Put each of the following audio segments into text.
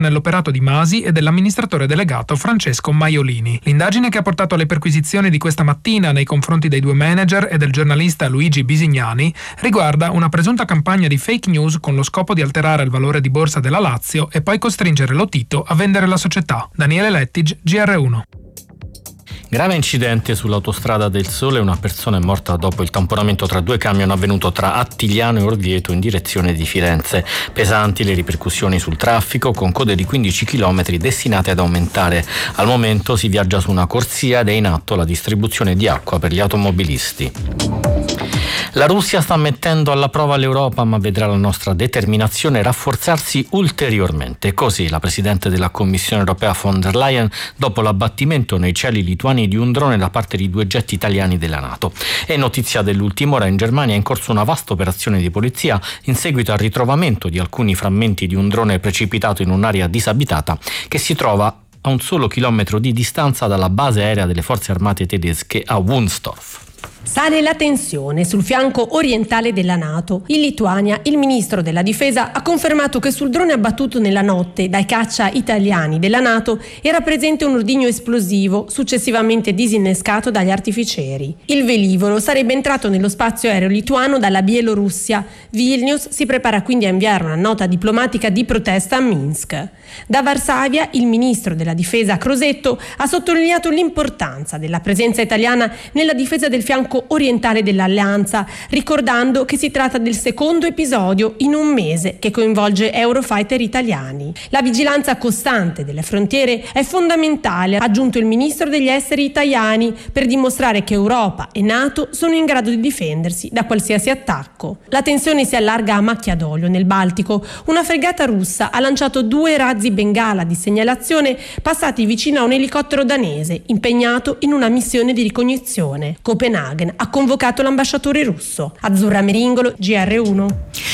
nell'operato di Masi e dell'amministratore delegato Francesco Maiolini. L'indagine che ha portato alle perquisizioni di questa mattina nei confronti dei due manager e del giornalista Luigi Bisignani riguarda una presunta campagna di fake news con lo scopo di alterare il valore di borsa della Lazio e poi costringere lo Tito a vendere la società. Daniele Lettig, GR1. Grave incidente sull'autostrada del Sole, una persona è morta dopo il tamponamento tra due camion avvenuto tra Attigliano e Orvieto in direzione di Firenze. Pesanti le ripercussioni sul traffico, con code di 15 km destinate ad aumentare. Al momento si viaggia su una corsia ed è in atto la distribuzione di acqua per gli automobilisti. La Russia sta mettendo alla prova l'Europa, ma vedrà la nostra determinazione rafforzarsi ulteriormente. Così la Presidente della Commissione europea von der Leyen dopo l'abbattimento nei cieli lituani di un drone da parte di due jet italiani della NATO. È notizia dell'ultima ora: in Germania è in corso una vasta operazione di polizia in seguito al ritrovamento di alcuni frammenti di un drone precipitato in un'area disabitata che si trova a un solo chilometro di distanza dalla base aerea delle forze armate tedesche a Wunstorf. Sale la tensione sul fianco orientale della NATO. In Lituania il ministro della difesa ha confermato che sul drone abbattuto nella notte dai caccia italiani della NATO era presente un ordigno esplosivo successivamente disinnescato dagli artificieri. Il velivolo sarebbe entrato nello spazio aereo lituano dalla Bielorussia. Vilnius si prepara quindi a inviare una nota diplomatica di protesta a Minsk. Da Varsavia il ministro della difesa Crosetto ha sottolineato l'importanza della presenza italiana nella difesa del fianco orientale dell'alleanza, ricordando che si tratta del secondo episodio in un mese che coinvolge Eurofighter italiani. La vigilanza costante delle frontiere è fondamentale, ha aggiunto il ministro degli esteri italiani, per dimostrare che Europa e NATO sono in grado di difendersi da qualsiasi attacco. La tensione si allarga a macchia d'olio nel Baltico. Una fregata russa ha lanciato 2 razzi bengala di segnalazione passati vicino a un elicottero danese impegnato in una missione di ricognizione. Copenaghen ha convocato l'ambasciatore russo. Azzurra Meringolo, GR1.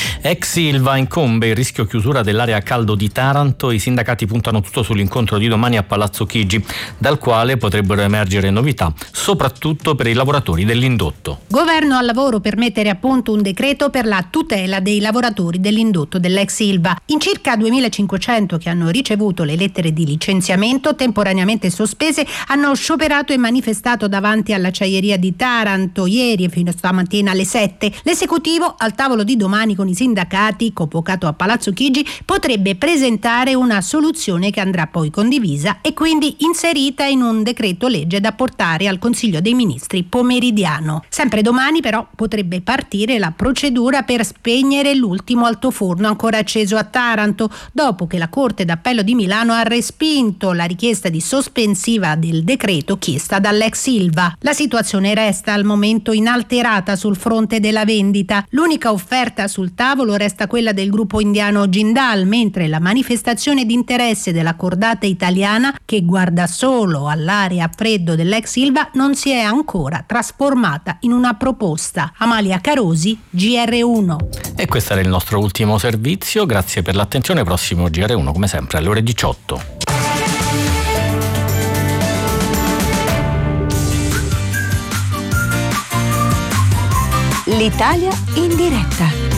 Ex Ilva incombe il rischio chiusura dell'area a caldo di Taranto. I sindacati puntano tutto sull'incontro di domani a Palazzo Chigi, dal quale potrebbero emergere novità, soprattutto per i lavoratori dell'indotto. Governo al lavoro per mettere a punto un decreto per la tutela dei lavoratori dell'indotto dell'ex Ilva. In circa 2500 che hanno ricevuto le lettere di licenziamento temporaneamente sospese hanno scioperato e manifestato davanti all'acciaieria di Taranto ieri e fino a stamattina alle 7. L'esecutivo, al tavolo di domani con i sindacati, convocato a Palazzo Chigi, potrebbe presentare una soluzione che andrà poi condivisa e quindi inserita in un decreto legge da portare al Consiglio dei Ministri pomeridiano. Sempre domani però potrebbe partire la procedura per spegnere l'ultimo altoforno ancora acceso a Taranto, dopo che la Corte d'Appello di Milano ha respinto la richiesta di sospensiva del decreto chiesta dall'ex Ilva. La situazione resta al momento inalterata sul fronte della vendita. L'unica offerta sul tavolo resta quella del gruppo indiano Jindal, mentre la manifestazione di interesse della cordata italiana, che guarda solo all'area a freddo dell'ex Ilva, non si è ancora trasformata in una proposta. Amalia Carosi, GR1. E questo era il nostro ultimo servizio. Grazie per l'attenzione. Prossimo GR1 come sempre alle ore 18. L'Italia in diretta.